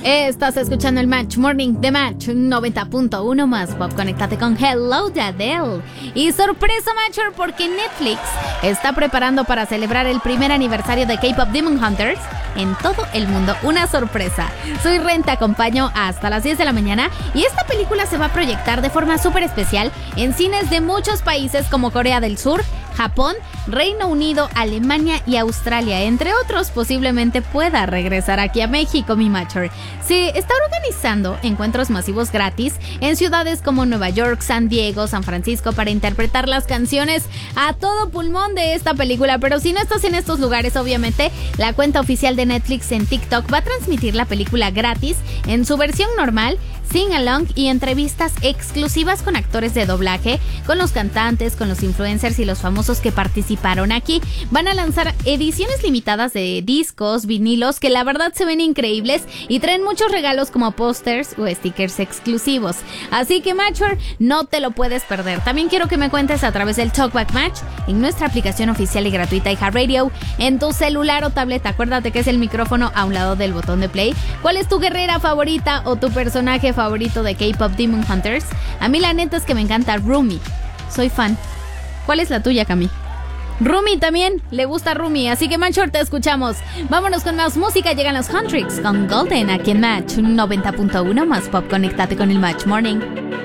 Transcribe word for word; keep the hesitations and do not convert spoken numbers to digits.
Estás escuchando el Match Morning de Match noventa punto uno más pop. Conéctate con Hello de Adele. Y sorpresa, Matcher, porque Netflix está preparando para celebrar el primer aniversario de K-Pop Demon Hunters en todo el mundo. Una sorpresa. Soy Ren, te acompaño hasta las diez de la mañana y esta película se va a proyectar de forma súper especial en cines de muchos países como Corea del Sur, Japón, Reino Unido, Alemania y Australia, entre otros. Posiblemente pueda regresar aquí a México, mi Matcher. Se está organizando encuentros masivos gratis en ciudades como Nueva York, San Diego, San Francisco para interpretar las canciones a todo pulmón de esta película. Pero si no estás en estos lugares, obviamente la cuenta oficial de Netflix en TikTok va a transmitir la película gratis en su versión normal, sing along y entrevistas exclusivas con actores de doblaje, con los cantantes, con los influencers y los famosos que participaron aquí. Van a lanzar ediciones limitadas de discos, vinilos, que la verdad se ven increíbles y traen muchos regalos como pósters o stickers exclusivos. Así que, Matcher, no te lo puedes perder. También quiero que me cuentes a través del Talkback Match en nuestra aplicación oficial y gratuita iHeartRadio, en tu celular o tableta. Acuérdate que es el micrófono a un lado del botón de play. ¿Cuál es tu guerrera favorita o tu personaje favorito de K-Pop Demon Hunters? A mí la neta es que me encanta Rumi. Soy fan. ¿Cuál es la tuya, Cami? Rumi también, le gusta Rumi, así que Matcher, te escuchamos. Vámonos con más música, llegan los Huntrix con Golden aquí en Match noventa punto uno más pop. Conéctate con el Match Morning.